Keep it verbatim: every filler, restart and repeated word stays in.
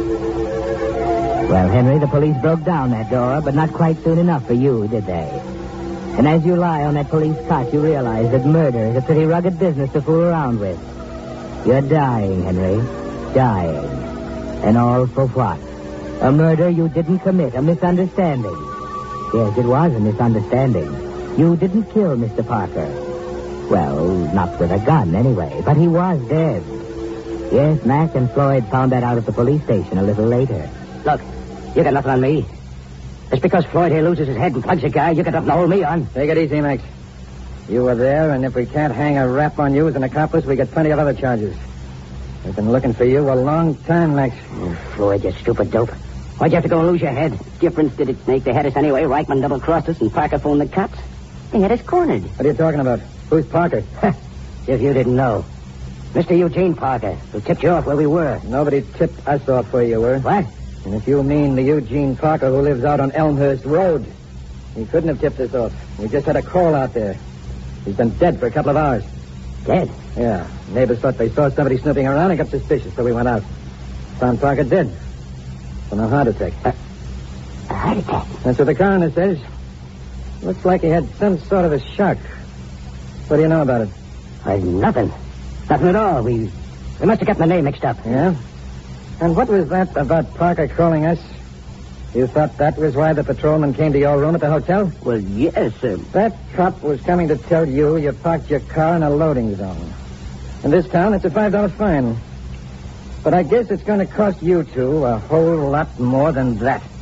Well, Henry, the police broke down that door, but not quite soon enough for you, did they? And as you lie on that police cot, you realize that murder is a pretty rugged business to fool around with. You're dying, Henry. Dying. And all for what? A murder you didn't commit, a misunderstanding. Yes, it was a misunderstanding. You didn't kill Mister Parker. Well, not with a gun, anyway, but he was dead. Yes, Mac and Floyd found that out at the police station a little later. Look, you got nothing on me. Just because Floyd here loses his head and plugs a guy, you got nothing to hold me on. Take it easy, Max. You were there, and if we can't hang a rap on you as an accomplice, we got plenty of other charges. We've been looking for you a long time, Max. Oh, Floyd, you stupid dope. Why'd you have to go and lose your head? What difference did it make? They had us anyway. Reichman double-crossed us, and Parker phoned the cops. They had us cornered. What are you talking about? Who's Parker? If you didn't know. Mister Eugene Parker, who tipped you off where we were. Nobody tipped us off where you were. What? And if you mean the Eugene Parker who lives out on Elmhurst Road, he couldn't have tipped us off. We just had a call out there. He's been dead for a couple of hours. Dead? Yeah. Neighbors thought they saw somebody snooping around and got suspicious, so we went out. Found Parker dead. From a heart attack. Uh, a heart attack? That's what the coroner says. Looks like he had some sort of a shock. What do you know about it? Uh, nothing. Nothing at all. We we must have gotten the name mixed up. Yeah? And what was that about Parker calling us? You thought that was why the patrolman came to your room at the hotel? Well, yes, sir. That cop was coming to tell you you parked your car in a loading zone. In this town, it's a five dollar fine. But I guess it's going to cost you two a whole lot more than that.